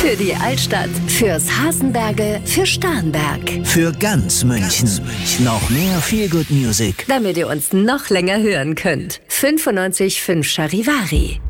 Für die Altstadt, fürs Hasenberge, für Starnberg. Für ganz München. Noch mehr Feel-Good Music. Damit ihr uns noch länger hören könnt. 95.5 Charivari.